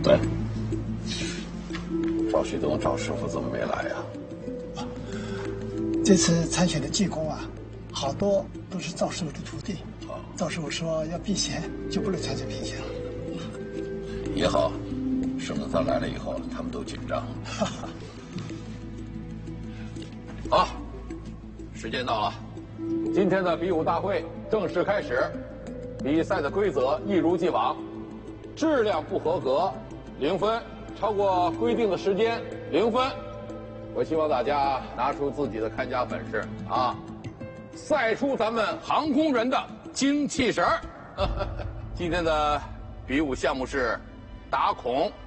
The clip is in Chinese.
对。赵旭东赵师傅怎么没来呀？ 这次参选的技工啊，好多都是赵师傅的徒弟。赵师傅说要避嫌，就不能参加评选了。 也好，省得他来了以后，他们都紧张。好，时间到了，今天的比武大会正式开始。比赛的规则一如既往，质量不合格0分，超过规定的时间0分。我希望大家拿出自己的看家本事啊，赛出咱们航空人的精气神儿。今天的比武项目是打孔